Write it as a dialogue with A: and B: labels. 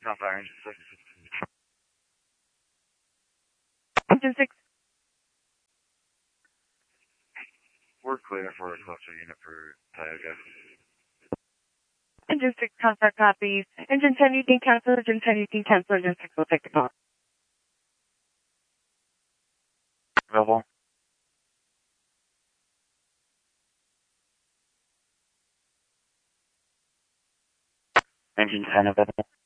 A: Not fire engine 6.
B: Engine 6.
A: We're clear for a cluster unit for Tioga.
B: Engine 6 contact copies. Engine 10 you can cancel. Engine 10 you can cancel. Engine 6 will take the call.
A: Available. Engine 10 available.